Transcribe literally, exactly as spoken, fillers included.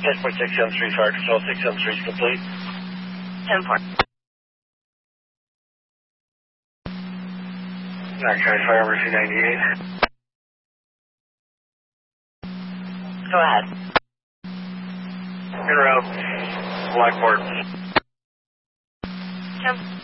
ten point six seven three, fire control six seven three is complete. ten four. Nine County Fire Emergency ninety-eight. Go ahead. En route. Blackport. ten